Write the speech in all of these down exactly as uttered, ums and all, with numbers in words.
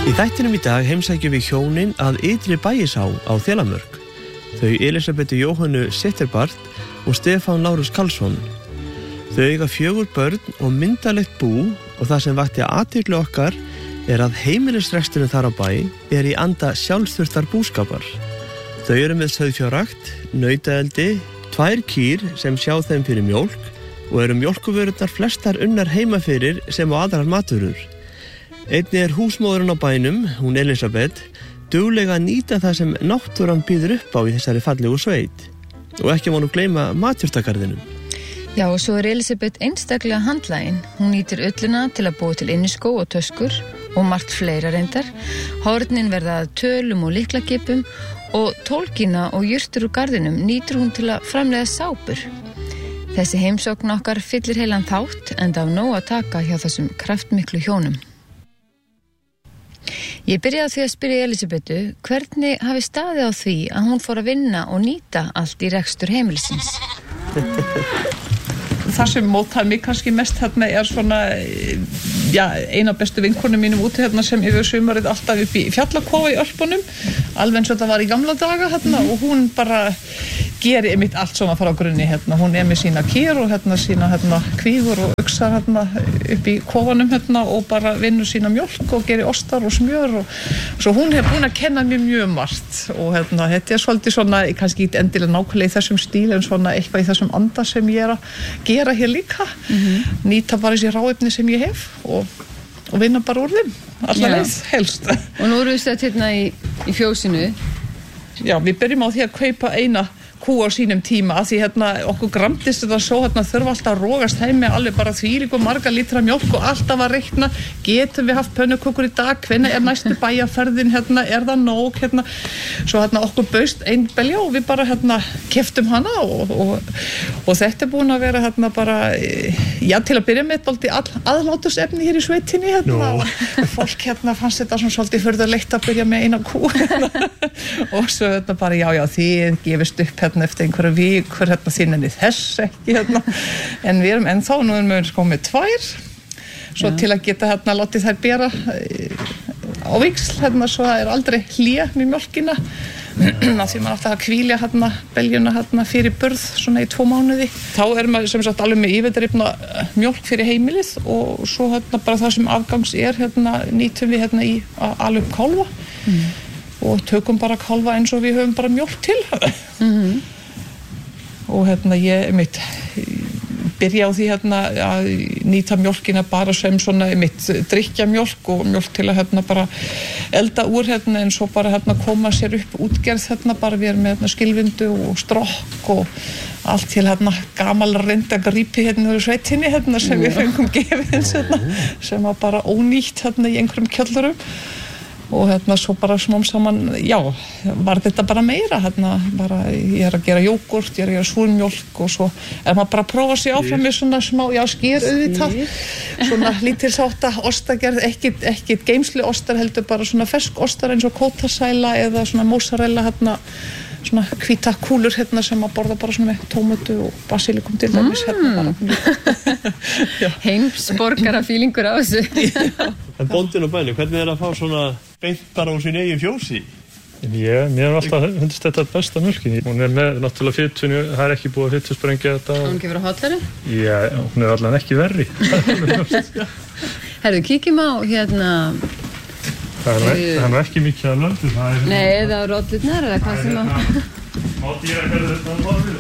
Í þættinum í dag heimsækjum við hjónin að Ytri Bægisá á Þelamörk. Þau Elísabetu Jóhönnu Sitterbart og Stefán Lárus Karlsson. Þau eiga fjögur börn og myndalegt bú og það sem vakti athygli okkar er að heimilisreksturinn þar á bæ er í anda sjálfsþurftar búskapar. Þau eru með sauðfjárrækt, nautaeldi, tvær kýr sem sjá þeim fyrir mjólk og eru mjólkuvörurnar flestar unnar heima fyrir sem á aðrar matvörur. Einnig er húsmóðurinn á bænum, hún Elísabet, duglega að nýta það sem náttúran býður upp á í þessari fallegu sveit. Og ekki má nú gleyma matjurtagarðinum. Já, og svo er Elísabet einstaklega handlagin. Hún nýtir ullina til að búa til inniskó og töskur og margt fleira reyndar. Hornin verða að tölum og lyklakipum og tólkina og jurtur úr garðinum nýtir hún til að framleiða sápur. Þessi heimsókn okkar fyllir heilan þátt en það á nóg að taka hjá þessum kraftmiklu hjónum. Ég byrjaði á því að spyrja Elísabetu hvernig hafi staðið á því að hún fór að vinna og nýta allt í rekstur heimilisins. Það sem mótaði mig kannski mest hérna er svona, já, eina bestu vinkonum mínum úti hérna sem yfir sumarið alltaf upp í fjallakofa í Ölpunum, alveg eins og þetta var í gamla daga hérna og hún bara gerir einmitt allt svona fara á grunni hérna. Hún er með sína kýr og hérna sína hérna kvígur og uxar hérna upp í kofanum hérna og bara vinnur sína mjólk og gerir ostar og smjör og svo hún er búin að kenna mér mjög margt og hérna þetta er svolítið svona, kannski ekki endilega nákvæmlega í þessum stíl en svona eitthvað í þessum anda sem ég er að gera hér líka. Mm-hmm. Nýta bara þessi ráefni sem ég hef og, og vinna bara úr þeim alla leið helst. Og nú erum við stætt hérna í, í fjósinu. Já, við byrjum á því að kaupa eina kú á sínum tíma að því hérna okkur gramdist þetta svo hérna þurfa alltaf að rógast heim með alveg bara þvílíku marga lítra mjólk og alltaf að reikna getum við haft pönnukökur í dag, hvenær er næstu bæjarferðin hérna, er það nóg hérna, svo hérna okkur baust ein belja og við bara hérna keyptum hana og, og, og þetta er búin að vera hérna bara já til að byrja með þetta all, aðlátusefni hér í sveitinni hérna no. og fólk hérna fannst þetta svona svolítið furðulegt að byrja með eina kú hérna. Og svo hérna bara já já þið gefist upp hérna eftir einhverja vikur hérna þínni þess ekki hérna en við erum ennþá, nú erum við komið tvær svo ja. Til að geta hérna látið þær bera á víxl hérna svo það er aldrei hlé með mjólkina af því maður alltaf að hvílja hérna beljuna hérna fyrir burð svona í tvo mánuði þá er maður sem sagt alveg með yfirdrifna mjólk fyrir heimilið og svo hérna bara það sem afgangs er hérna nýtum við hérna í að ala upp kálfa mm. og tökum bara kálfa eins og við höfum bara mjólk til mm-hmm. og hérna ég mitt byrja á því hérna að nýta mjólkina bara sem svona mitt drykkja mjólk og mjólk til að hérna bara elda úr hérna en svo bara hérna koma sér upp útgerð hérna bara við erum með hérna skilvindu og strokk og allt til hérna gamal reynda grípi hérna í sveitinni hérna sem við fengum gefins hérna sem var bara ónýtt hérna í einhverjum kjöllurum og hérna svo bara smám saman já, var þetta bara meira hérna, bara ég er að gera jógurt, ég er að gera súrmjólk og svo er maður bara að prófa sig áfram með svona smá, já, skýr auðvitað svona lítilsátta ostagerð ekkit, ekkit geymsli ostar heldur bara svona fersk ostar eins og kótasæla eða svona mozzarella hérna svona hvíta kúlur hérna sem að borða bara svona með tómötu og basilikum til dæmis mm. hérna bara heimsborgara fílingur á þessu En bóndinn á bænum, hvernig er að fá svona beint bara úr sín eigin fjósi? Ég, mér er alltaf hundist þetta besta mjölkin hún er með náttúrulega fytunu, það er ekki búið að fytusprengja þetta Hún ekki verið hotverði? Já, hún er allavega ekki verri Herðu, kíkjum á hérna Það er, það er ekki mikið að löndu Nei, það er rollurnar eða hvað sem að Má dýra hverju þetta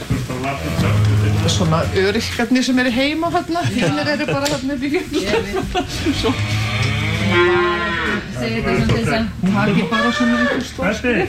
var Svona öryrkarnir sem eru heima hérna hinnir eru bara hérna upp í fjöldum Svo Segir þetta svona þess að Það er ekki bara svona einhver stór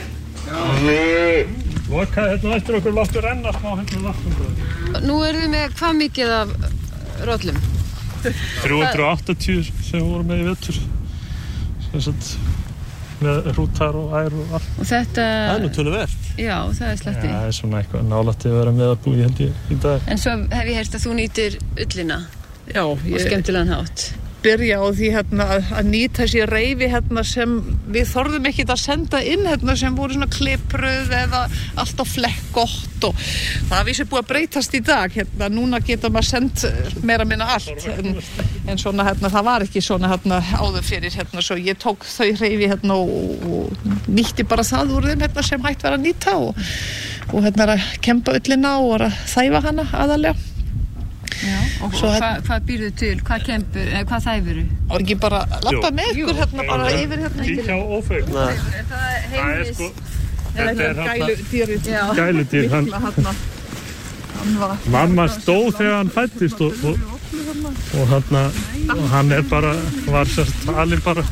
Loka hérna eftir okkur láttu renna smá hérna láttum Nú erum við með hvað mikið af rollum? þrjú hundruð og áttatíu sem voru með í vetur Sagt, með hrútar og ær og allt og þetta það er nú töluvert já það er sletti ja, það er svona eitthvað nálætti að vera með að búi held ég í dag en svo hef ég heyrt að þú nýtir ullina já ég... og skemmtilegan hátt byrja á því hérna að, að nýta þessi reyfi hérna sem við þorðum ekkert að senda inn hérna sem voru svona klipruð eða alltaf flekk gott og það er vissi búið að breytast í dag hérna, núna getur maður sendt meira minna allt en, en svona hérna, það var ekki svona hérna áður fyrir hérna, svo ég tók þau reyfi hérna og, og nýtti bara það úr þeim hérna sem hægt var að nýta og, og hérna að kempa ullina og að þæfa hana aðalega. Já, og hvað hva býrðu til, hvað kempur, eða hvað þæfuru? Og ekki bara lappa með ykkur hérna bara yfir hérna. Kíkja á Ófeig. Er það heimilis? Þetta er gæludýrið. Gæludýr, hann, mamma stóð þegar hann fæddist og, og, og, hann, og hann er bara, var sérst alveg bara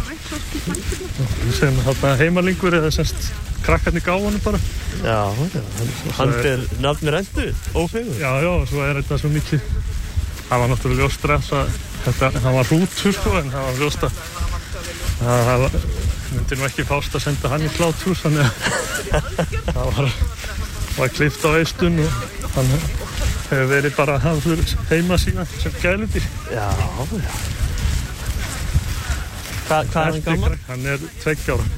sem hann, heimalingur eða sérst krakkarnir gáðu hann bara. Já, hann ber nafni rendu, Ófeigur. Já, já, svo er þetta svo mikið, það var náttúrulega ljóst stress að þetta, hann var hrútur sko, en það var ljóst að það myndi nú ekki fást að senda hann í sláturhús, þannig að það var, var klippt á eistun og hann hefur verið bara hafður heima síðan sem gæludýr. Já, já. Hva, hvað er hann gammal? Hann er tveggja ára.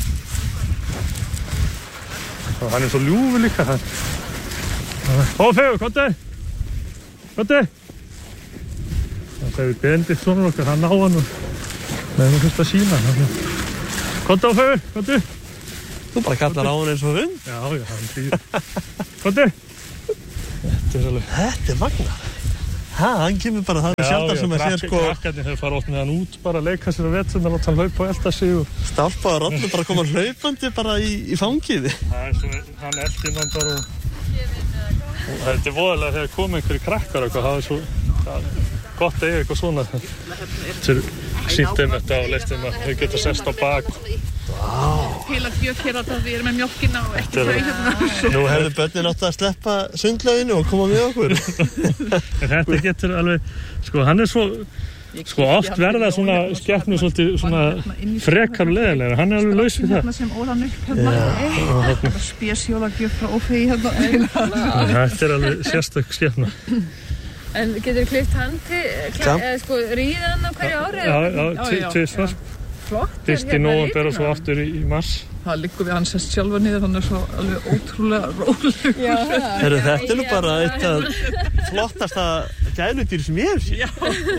Og hann er svo ljúfur líka. Ófeigur, komdu! Komdu! Það segir Benedikt sonur okkar, hann á hann og með hann fyrst að sína. Komdu Ófeigur, komdu! Þú bara kallar á hann eins og hund? Já, já, hann býr. Komdu! Þetta er alveg... Þetta er magna. Hæ, hann kemur bara, það er sjálfar sem að sé sko... Já, krakkarnir hefur farið ótt með hann út, bara að leika sér að veturna, láta hann hlaupa og elda sig og... Stálpa og rollu bara koma hlaupandi bara í, í fangiði. Það er svo, hann eldir mann bara og... og þetta er voðalega þegar komið einhverjir krakkar eitthvað, það er svo... það er gott að eiga eitthvað svona. Þetta er sýnt um þetta og leitt um að þau geta sest á bak. Vá. Heila gjöf hér að við erum með mjólkina og ekki þau hérna. Nú hefðu börnin átt að sleppa sundlauginu og koma með okkur. En þetta getur alveg, sko hann er svo, sko oft verða svona skepnur svolítið svona frekar og leiðilega, hann er alveg laus við það. Hérna sem ólan upp hérna, spésjóla gjöf frá Ófeigi hérna. Þetta er alveg sérstök skepna. En getur þú klift hann til, eða sko ríða hann á hverju ári? Já, já, tvisvar. Flott. Fyrst í nóvember og svo aftur í, í mars. Það liggur við hann sest sjálfa niður, hann er svo alveg ótrúlega rólegur. Já, Heru, þetta er nú bara eitt af flottasta gæludýr sem ég hef séð. Já.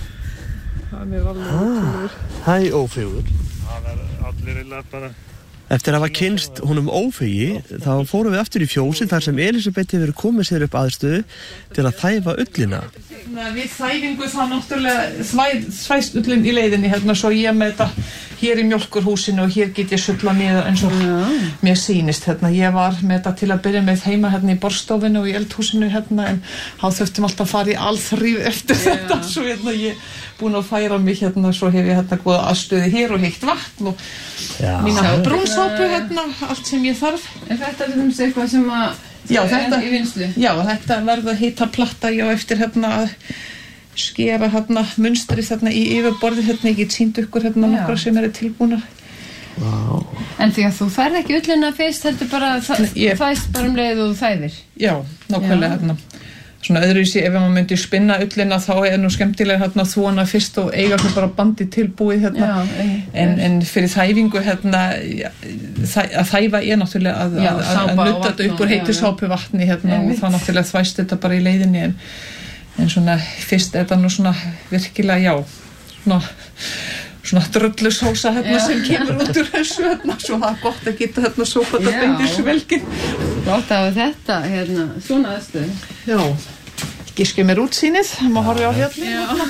Hann er alveg ótrúlegur. Hæ, Ófeigur. Það er allir eiginlega bara... Eftir að hafa kynst honum Ófeigi, þá fórum við aftur í fjósið þar sem Elísabet hefur komið sér upp aðstöðu til að þæfa ullina. Við þæfingu þá náttúrulega þvæst ullin í leiðinni hérna, svo ég með þetta hér í mjólkurhúsinu og hér get ég sulla niður eins og mér sýnist hérna. Ég var með þetta til að byrja með heima hérna í borstofinu og í eldhúsinu hérna, en þá þurftum alltaf að fara í alþrýf eftir Já. Þetta, svo hérna ég búin að færa mig hérna, svo hef ég hérna góða aðstöðu hér og heitt vatn og Já. Mína brúnsápu hérna, allt sem ég þarf. En þetta er um eitthvað sem að Já, þetta, í vinslu? Já, þetta verður að heita platta já eftir hérna að skera hérna munstrið hérna í yfirborðið hérna, ég get sýnt ykkur hérna nokkra sem eru tilbúnar. Wow. En því að þú færð ekki ullina fyrst, heldur bara það ég... fæst bara um leið og þú þæðir? Já, nákvæmlega hérna. Svona öðruvísi, ef maður myndi spinna ullina þá er nú skemmtilega hérna þvona fyrst og eiga hérna bara bandi tilbúið hérna. Já, en, en fyrir þæfingu hérna þæ, að þæfa er náttúrulega að, já, að, að nutta þetta upp úr heitu sápu vatni hérna og þá náttúrulega þvæst þetta bara í leiðinni en, en svona fyrst er þetta nú svona virkilega já svona svona drullusósa hérna já. Sem kemur út úr þessu hérna svo það er gott að geta hérna sópa þetta beint í svelgin. Gott að hafa þetta hérna svona aðstöðu. Já. Giski mér útsýnið, maður horfi á fjallið.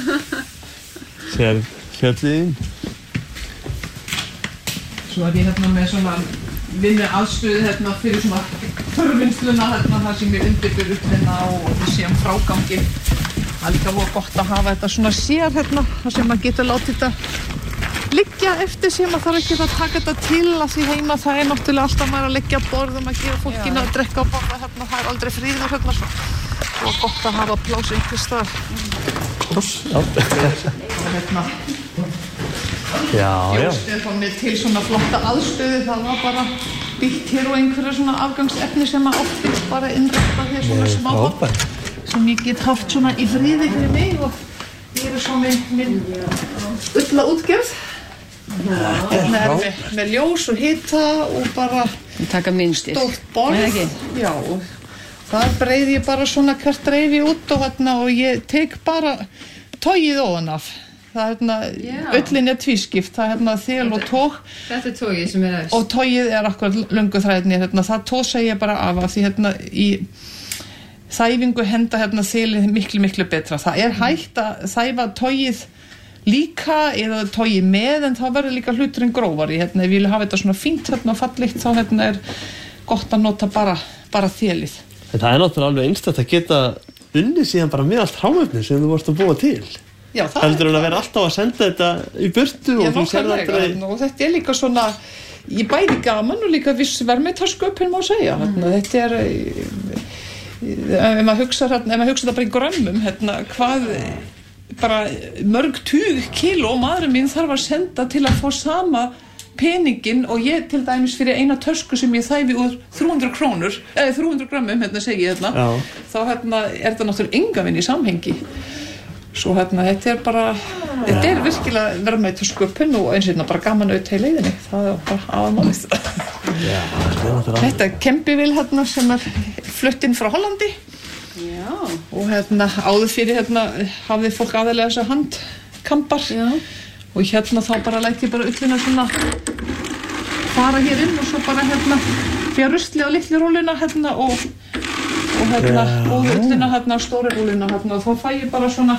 Sér fjallið. Svo er ég hérna með svona vinnu aðstöðu hérna fyrir svona förvinnsluna hérna þar sem ég undirbyrð upp hérna og við séum frágangin. Það er líka voru gott að hafa þetta svona sér hérna þar sem maður getur látið þetta liggja eftir sem maður þarf ekki að taka þetta til að því heima það er náttúrulega alltaf maður að leggja borðum að gefa fólkinu að drekka og borða hérna, það er aldrei fríður hérna svo. Og gott að hafa pláss einhvers staðar. Pláss, já. Og hérna Já, já. Stefáni til svona flotta aðstöðu, það var bara byggt hér og einhverja svona afgangsefni sem að oft bara innrætta hér svona smáhótt sem ég get haft svona í fríði fyrir mig og Hér er svo minn, minn ulla útgerð. Hérna er með, með ljós og hita og bara taka minnstir. Stórt borð. Já, og þar breiði ég bara svona hvert dreifi út og hérna og ég tek bara tógið ofan af. Það er hérna, ullin er tvískipt, það er hérna þel og tóg. Þetta er tógið sem er aðeins. Og tógið er akkurat löngu þræðinni, hérna, það tósa ég bara af af því hérna í þæfingu henda hérna þelið miklu, miklu betra. Það er hægt að þæfa tógið líka eða tógið með en það verður líka hluturinn grófari. Hérna, ef ég vil hafa þetta svona fínt hérna og fallegt þá hérna er gott að nota bara, bara þelið. Það er náttúrulega alveg einstakt að geta unnið síðan bara með allt hráefni sem þú vorst að búa til. Já, heldur hún að vera alltaf að senda þetta í burtu og þú sér þetta og þetta er líka svona ég bæði gaman og líka viss verðmætasköpun má segja mm. hérna, þetta er ef maður hugsa hérna, ef maður hugsa þetta bara í grömmum hérna, hvað bara mörg tug kíló maðurinn mín þarf að senda til að fá sama peningin og ég til dæmis fyrir eina tösku sem ég þæfi úr þrjú hundruð krónur eða þrjú hundruð grömmum hérna segi ég hérna Já. Þá hérna er þetta náttúrulega engavinn í samhengi svo hérna, þetta er bara ja. Þetta er virkilega verðmætasköpun og eins og hérna bara gaman auðvitað í leiðinni það er bara aðmálið ja, þetta er Kempivél hérna sem er flutt inn frá Hollandi Já. Og hérna áður fyrir hérna hafði fólk aðeinslega þessa handkampar Já. Og hérna þá bara læt ég bara ullina svona fara hér inn og svo bara hérna fyrir rusli á litli rúluna hérna og og hérna og ullina hérna stóri rúluna hérna og þá fæ ég bara svona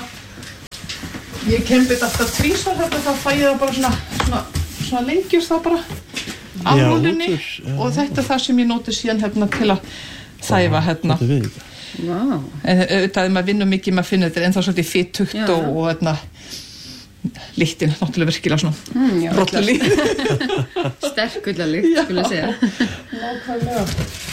ég kempi þetta alltaf tvísvar hérna þá fæ ég það bara svona svona, svona lengjust þá bara af rúlunni og þetta er það sem ég noti síðan hérna til að þæfa hérna wow. En auðvitað ef maður vinnur mikið maður finnur þetta en þá svolítið fitugt og, og hérna lyktin náttúrulega virkilega svona mm, rollulíð sterkulla lykt skulle ég segja nákvæmlega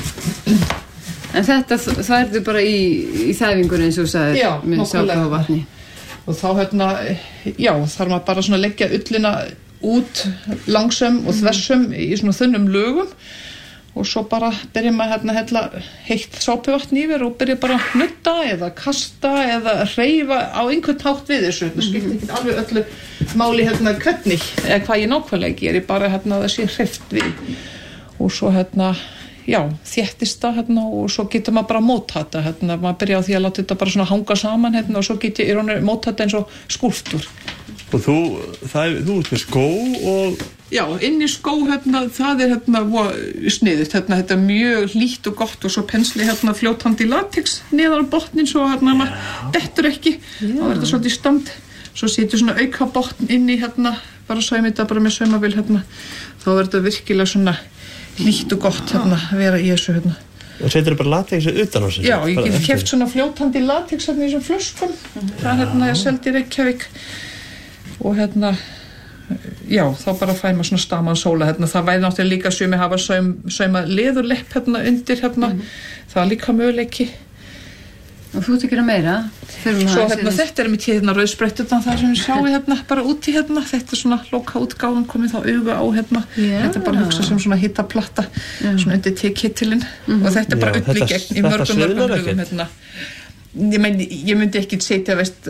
en þetta það ertu bara í, í þæfingunni eins og þú sagðir með sápu og vatni og þá hérna já þarf maður bara svona að leggja ullina út langsum og þversum í svona þunnum lögum og svo bara byrja maður hérna hella heitt sápuvatn yfir og byrja bara að nutta eða kasta eða hreyfa á einhvern hátt við þessu það skiptir ekki alveg öllu máli hérna hvernig eða hvað ég nákvæmlega gerir bara hérna að það sé hreyft við og svo hérna já, þéttist það hérna og svo getur maður bara móta þetta hérna, maður byrja á því að láta þetta bara svona hanga saman hérna og svo getur ég raunir móta þetta eins og skúlptúr. Og þú, það er, þú ert með skó og... Já, inn í skó hérna, það er hérna sniðut, hérna, þetta er mjög lít og gott og svo pensli hérna fljótandi latex neðar á botnin svo hérna maður dettur ekki Já. Og þetta svolítið stand, svo setur svona auka botn inn í hérna, bara saumi þetta bara með saumavél hérna, þá er þetta virkilega svona lít og gott hérna að vera í þessu hérna. Og setur bara latexi utan á sig? Já, ég get keypt svona fljótandi latex hérna í þessum flöskum. Mm. Það er hérna ég seldi í Reykjavík og hérna já, þá bara fæ maður svona staman sóla hérna. Það væri náttúrulega líka sumi hafa saum, sauma leðurlepp hérna undir hérna. Mm. Það er líka möguleiki. Og þú ert ekki að meira? Svo hérna, þetta er mitt hérna rauðsprettutan það sem við sjáum hérna bara úti hérna þetta er svona loka útgáfan komið þá auga á hérna yeah. Þetta er bara hugsa sem svona hittaplatta yeah. Svona undir tekhitilinn mm-hmm. Og þetta er bara ull í gegn í mörgum mörgum hugum hérna ég, mein, ég myndi ekki setja veist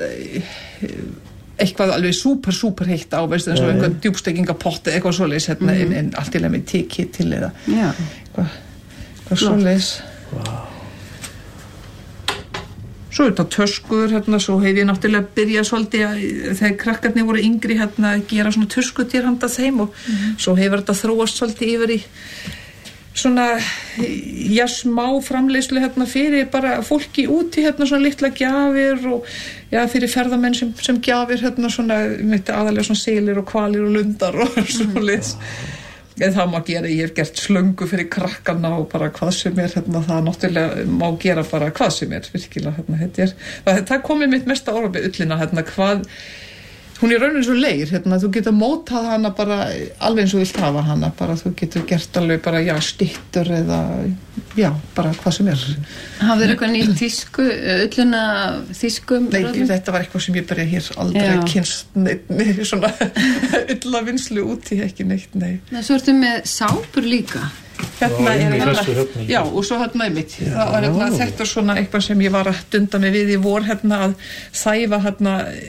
eitthvað alveg súper súper heitt á veist eins og einhvern djúbstekingapott eitthvað svoleiðis hérna mm-hmm. en, en allt í leið með tekhitil eða yeah. eitthvað, eitthvað svoleiðis wow. Svo er þetta töskur, hérna, svo hef ég náttúrulega byrjað svolítið að þegar krakkarnir voru yngri hérna að gera svona töskur til handa þeim og mm-hmm. svo hefur þetta þróast svolítið yfir í svona, já, smá framleiðslu hérna fyrir bara fólki úti hérna svona litla gjafir og já, fyrir ferðamenn sem, sem gjafir hérna svona, mitt aðalega svona selir og hvalir og lundar og svona liðs. En það má gera, ég hef gert slöngu fyrir krakkana og bara hvað sem er hérna, það náttúrulega má gera bara hvað sem er virkilega, hérna, þetta er það, það komið mitt mesta orð með ullina, hérna, hvað hún er raunin svo leir, hérna, þú getur mótað hana bara alveg eins og vilt hafa hana, bara þú getur gert alveg bara, já, styttur eða, já, bara hvað sem er. Hafðir eitthvað nýtt þýsku, ullina þýskum? Nei, þetta var eitthvað sem ég bara hér aldrei kynst neitt, neitt svona ullavinnslu úti, ekki neitt, nei. Svo ertu með sápur líka? Hérna er hérna, já, og svo hérna er mitt. Það var hérna, þetta er svona eitthvað sem ég var að dunda mig við í vor, hérna, að þæfa hérna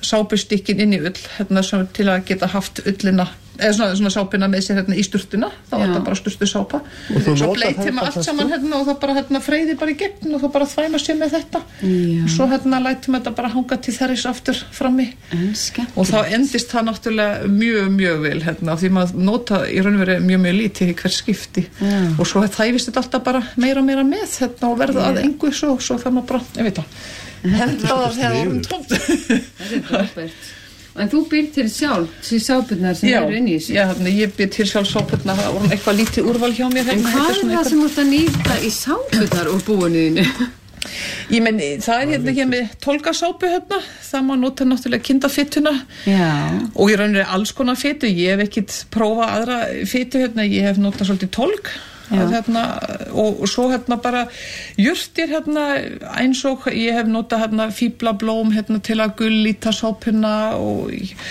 sápustykkin inn í ull hérna sem til að geta haft ullina eða svona, svona sápuna með sér hérna í sturtuna þá er þetta bara sturtu sápa og svo bleytir maður allt saman hérna og það bara hérna freyðir bara í gegn og það bara þvæma sér með þetta Já. og svo hérna lætum þetta bara hanga til þerris aftur frammi og þá endist það náttúrulega mjög, mjög vel hérna því maður nota í raun og veru mjög, mjög lítið í hver skipti Já. og svo þæfist þetta alltaf bara meira og meira með hérna og verða að engu svo, svo það maður bara, ég veit það henda það þegar það er tómt Þetta er frábært En þú býr til sjálf, til sápurnar sem Já, eru inn í þessu? Já, hérna, ég býr til sjálf sápurnar, það voru eitthvað lítið úrval hjá mér. En hvað er það sem þú ert að nýta í sápurnar úr búinu? Ég meni, það er hérna hér með tólgasápu hérna, það má nota náttúrulega kindafituna Já. og ég raunir alls konar fitu, ég hef ekkit prófað aðra fitu hérna, ég hef notað svolítið tólg. Hérna, og, og svo hérna bara jurtir hérna eins og ég hef notað hérna fíblablóm hérna til að gullíta sápuna og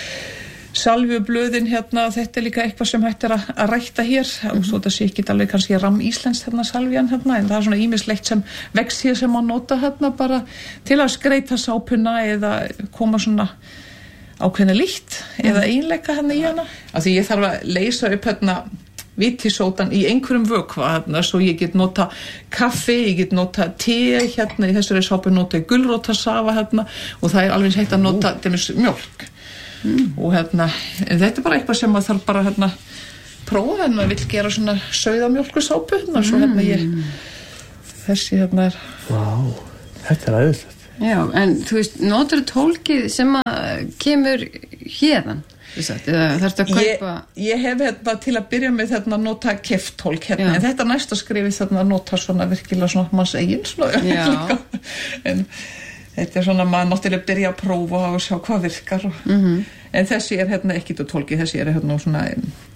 salviublöðin hérna þetta er líka eitthvað sem hægt er að, að rækta hér mm-hmm. og svo þetta sé ekki alveg kannski ram íslenskt hérna salvian hérna en það er svona ýmislegt sem vex hér sem að nota hérna bara til að skreita sápuna eða koma svona ákveðna líkt mm. eða einleika hérna í hana af því ég þarf að leysa upp hérna vitisótan í einhverjum vökva hérna, svo ég get nota kaffi, ég get nota te hérna, í þessari sápu nota ég gulrótarsafa hérna og það er alveg hægt að nota dæmis mjólk mm. og hérna, en þetta er bara eitthvað sem maður þarf bara hérna prófa hérna, maður vill gera svona sauðamjólkursápu hérna, svo hérna ég þessi hérna er Vá, þetta er æðislegt Já, en þú veist, notar tólkið sem að kemur hérðan eða þarftu að kaupa ég, ég hef hérna til að byrja með þetta að nota kefttólk hérna, Já. en þetta næsta skrifi þetta að nota svona virkilega svona manns eigin svona en þetta er svona maður náttúrulega byrja að prófa og sjá hvað virkar og, mm-hmm. en þessi er hérna ekki til tólki, þessi er hérna svona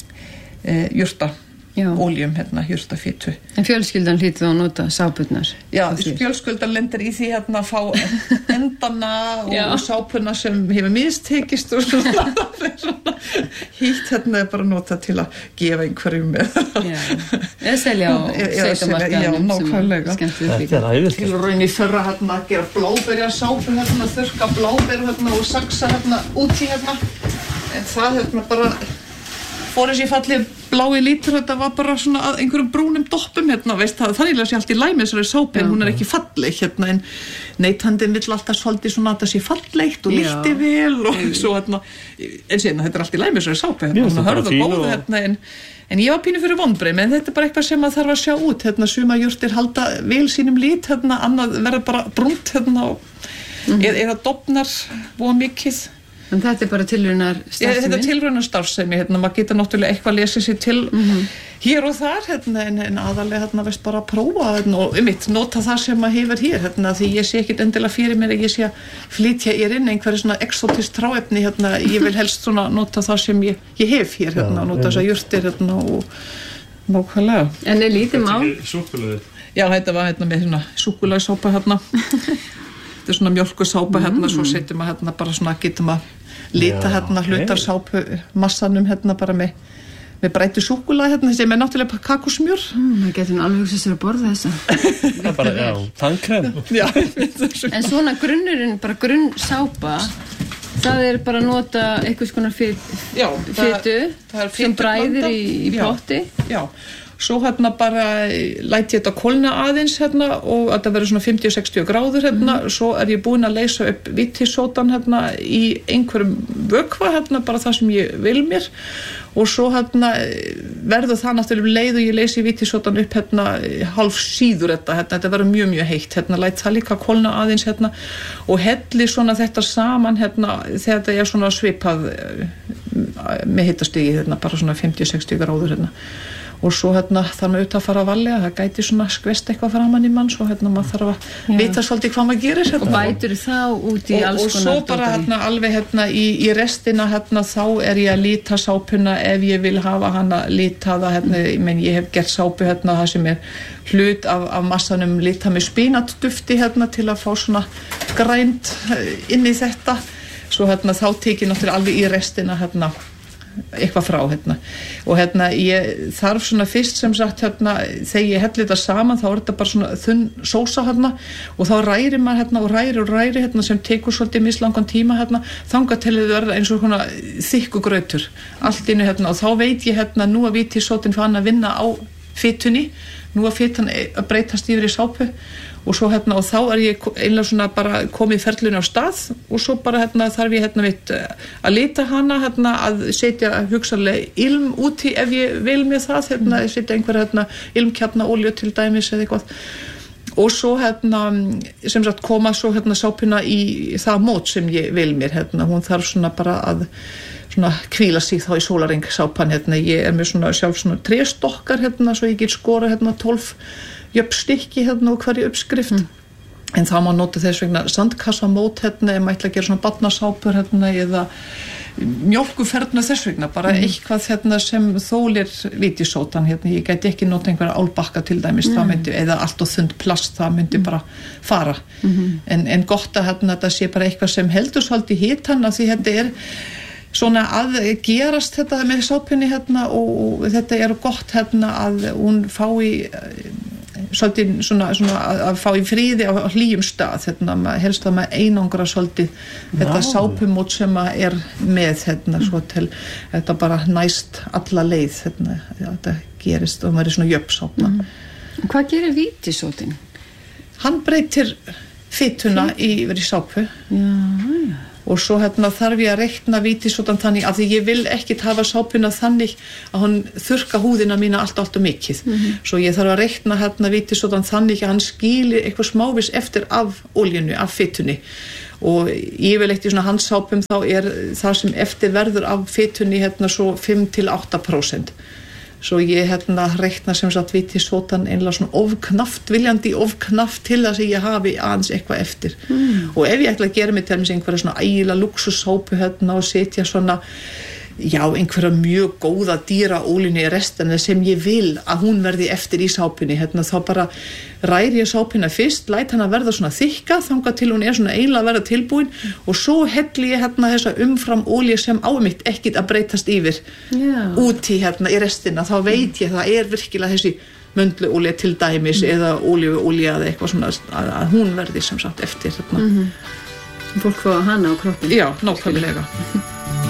e, jurta Já. Óljum hérna, jurtafitu En fjölskyldan hlýtur þá að nota sápurnar Já, fjölskyldan lendir í því hérna að fá endana og Já. sápuna sem hefur mistekist og svona, svona hýtt hérna er bara nota til að gefa einhverjum með Já, eða selja á sveitamarkaðnum Já, nákvæmlega Þetta er æðislegt Til raun í fyrra hérna að gera bláberjasápu hérna, þurrka bláber hérna og saksa hérna út í hérna en það hérna bara fór þessi fallið blái lítur þetta var bara svona að einhverjum brúnum doppum hérna, veist það, þannig að sé allt í læmi þessari sápu en hún er ekki falleg hérna en neytandinn vill alltaf svolítið svona að það sé fallegt og líkti vel og svo hérna, en síðan þetta er allt í læmi þessari sápu hérna, hún hörð og góð hérna en, en ég var pínu fyrir vonbrigði, en þetta er bara eitthvað sem að þarf að sjá út, hérna suma jurtir halda vel sínum lít hérna, annað verður bara brúnt hérna og mm-hmm. eða, eða dofnar voða mikið En þetta er bara tilraunar starfsemi? Þetta er tilraunar starfsemi, hérna, maður getur náttúrulega eitthvað lesið sér til mm-hmm. hér og þar, hérna, en, en aðalega hérna, veist bara að prófa hérna, og um mitt, nota það sem maður hefur hér, hérna, því ég sé ekkit endilega fyrir mér að ég sé að flytja hér inn einhverju svona exotist tráefni, hérna, ég vil helst svona nota það sem ég, ég hef hér, hérna, ja, nota þess að jurtir, hérna, og nákvæmlega. En er lítið mál? Súkkulaði? Já, þetta var hérna með svona súkkulaðisápa, hérna. Þetta er svona mjólkursápa hérna, mm. svo setjum maður hérna bara svona, getum að lita hérna hlutar sápu massanum hérna bara með, með breytu súkkulaði hérna, sem er náttúrulega kakósmjör. Mm, það getur alveg hugsað sér að borða þessa. Það er bara, já, tannkrem. Já. En svona grunnurinn, bara grunnsápa, það er bara að nota einhvers konar fyt, já, fytu það, það sem bræðir í, í potti. Já, já. Svo hérna bara læt ég þetta kólna aðeins hérna og þetta verður svona fimmtíu til sextíu gráður hérna, mm. svo er ég búin að leysa upp vitisótan hérna í einhverjum vökva hérna, bara það sem ég vil mér og svo hérna verður það náttúrulega leið og ég leysi vitisótan upp hérna hálf síður þetta, hérna, þetta verður mjög mjög heitt hérna, læt það líka kólna aðeins hérna og helli svona þetta saman hérna þegar þetta er svona svipað með hitastigi hérna, bara svona fimmtíu til sextíu gráður hérna og svo hérna þarf maður auðvitað að fara að valega, það gæti svona skvest eitthvað framan í mann, svo hérna maður þarf að Já. Vita svolítið hvað maður gerir hérna. Og bætur þá út í alls konar og, og svo bara hérna alveg hérna í, í restina hérna þá er ég að líta sápuna ef ég vil hafa hana lítaða hérna, ég menn ég hef gert sápu hérna það sem er hlut af, af massanum líta með spínatdufti hérna til að fá svona grænt inn í þetta, svo hérna þá tekið náttúrulega alveg í restina hérna eitthvað frá hérna og hérna ég þarf svona fyrst sem sagt hérna þegar ég helli þetta saman þá er þetta bara svona þunn sósa hérna og þá rærir maður hérna og rærir og rærir hérna sem tekur svolítið mislangan tíma hérna þangað til þau verða eins og svona þykku grautur allt inni hérna og þá veit ég hérna nú að vítisótin fann að vinna á fitunni nú að fitan að breytast yfir í sápu og svo hérna og þá er ég einlega svona bara komið ferlunni á stað og svo bara hérna þarf ég hérna veit að lita hana hérna að setja hugsanlega ilm úti ef ég vil með það hérna að setja einhver hérna ilmkjarna olíu til dæmis eða eitthvað og svo hérna sem sagt koma svo hérna sápuna í það mót sem ég vil mér hérna hún þarf svona bara að svona hvíla sig þá í sólarring sápan hérna ég er með svona sjálf svona tréstokkar hérna svo ég get skora hérna tólf jöfnstykki hérna og hverju uppskrift mm. en þá má nota þess vegna sandkassamót hérna ef maður ætla að gera svona barnasápur hérna eða mjólkuferðna þess vegna bara mm. eitthvað hérna sem þólir vítisótan hérna ég gæti ekki nota einhverja álbakka til dæmis mm. það myndi eða allt og þund plast það myndi mm. bara fara mm-hmm. en, en gott að hérna þetta sé bara eitthvað sem heldur svolítið hitan af því þetta er svona að gerast þetta með sápunni hérna og, og þetta er gott hérna að hún fái svolítið svona, svona að, að fá í fríði á hlýjum stað hérna, helst að maður einangra svolítið þetta sápumót sem maður er með hérna, svo til þetta bara næst alla leið hérna, þetta gerist og maður er svona jöfnsápa mm. Hvað gerir vítisótin? Hann breytir fituna yfir í sápu já, já og svo hérna þarf ég að reikna vítisótan þannig að því ég vil ekkit hafa sápuna þannig að hann þurrka húðina mína allt allt og mikið mm-hmm. svo ég þarf að reikna hérna vítisótan þannig að hann skýli eitthvað smávís eftir af oljunu, af fitunni og yfirleitt í svona handsápum þá er það sem eftir verður af fitunni hérna svo fimm til átta prósent svo ég hérna reikna sem sagt vítisótan einlega svona ofknaft viljandi ofknaft til þess að ég hafi aðeins eitthvað eftir mm. og ef ég ætla að gera mig til einhverja svona ægilega luxussápu hérna og setja svona já, einhverja mjög góða dýra ólínu í restina sem ég vil að hún verði eftir í sápunni hérna þá bara ræri ég sápuna fyrst læt hana verða svona þykka þangað til hún er svona eiginlega að verða tilbúin mm. og svo helli ég hérna þessa umfram ólíu sem ámitt ekkit að breytast yfir yeah. úti hérna í restina þá veit ég það er virkilega þessi möndluolía til dæmis mm. eða ólífuolía eða eitthvað svona að, að hún verði sem sagt eftir hérna mm-hmm. Fólk fá hana á kroppin Já, nákvæmlega